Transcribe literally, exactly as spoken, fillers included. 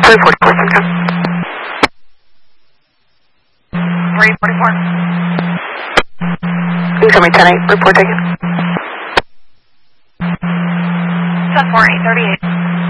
three forty-four, Simcoe. three forty-four. Incoming ten eight, report taken. ten four, eight thirty-eight.